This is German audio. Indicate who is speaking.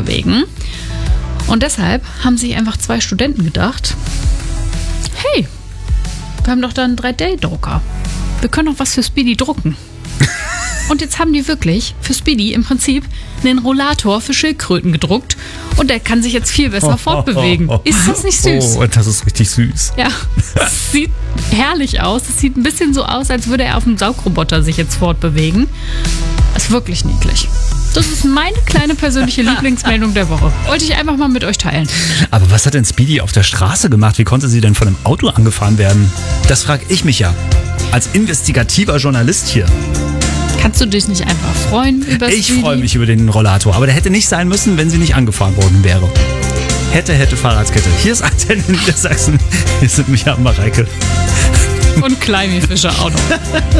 Speaker 1: fortbewegen. Und deshalb haben sich einfach 2 Studenten gedacht, hey, wir haben doch da einen 3D-Drucker. Wir können doch was für Speedy drucken. Und jetzt haben die wirklich für Speedy im Prinzip einen Rollator für Schildkröten gedruckt. Und der kann sich jetzt viel besser fortbewegen. Ist das nicht süß?
Speaker 2: Oh, das ist richtig süß.
Speaker 1: Ja, das sieht herrlich aus. Das sieht ein bisschen so aus, als würde er auf dem Saugroboter sich jetzt fortbewegen. Das ist wirklich niedlich. Das ist meine kleine persönliche Lieblingsmeldung der Woche. Wollte ich einfach mal mit euch teilen.
Speaker 2: Aber was hat denn Speedy auf der Straße gemacht? Wie konnte sie denn von einem Auto angefahren werden? Das frage ich mich ja. Als investigativer Journalist hier.
Speaker 1: Kannst du dich nicht einfach freuen über Speedy?
Speaker 2: Ich freue mich über den Rollator. Aber der hätte nicht sein müssen, wenn sie nicht angefahren worden wäre. Hätte, Fahrradskette. Hier ist Antenne in Niedersachsen. Hier sind Micha und Mareike.
Speaker 1: Und Kleimi Fischer auch noch.